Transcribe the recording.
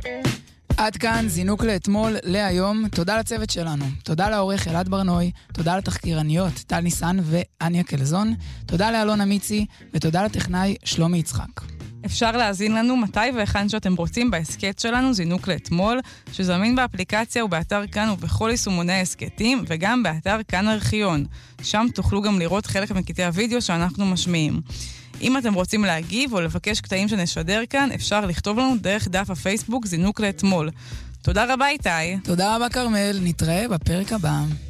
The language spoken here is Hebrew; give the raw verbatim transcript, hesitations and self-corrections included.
עד כאן זינוק לאתמול, להיום. תודה לצוות שלנו. תודה לעורך אלעד ברנוי, תודה לתחקירניות טל ניסן ואניה קלזון, תודה לאלון אמיצי, ותודה לטכנאי שלומי יצחק. אפשר להזין לנו מתי והיכן שאתם רוצים בהסקט שלנו, זינוק לאתמול, שזמין באפליקציה ובאתר כאן ובכל יישומוני ההסקטים, וגם באתר כאן ארכיון. שם תוכלו גם לראות חלק מקטעי הוידאו שאנחנו משמיעים. אם אתם רוצים להגיב או לבקש קטעים שנשדר כאן, אפשר לכתוב לנו דרך דף הפייסבוק זינוק לאתמול. תודה רבה איתי. תודה רבה כרמל, נתראה בפרק הבא.